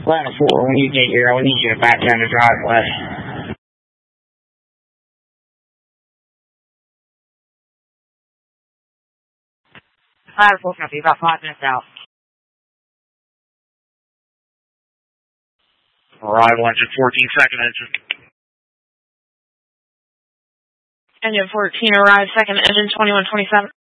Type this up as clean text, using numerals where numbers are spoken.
Atlanta 4, when you get here, I need you to back down the driveway. Atlanta 4 copy, about 5 minutes out. Arrival engine 14, second engine. Engine 14 arrived, second engine 2127.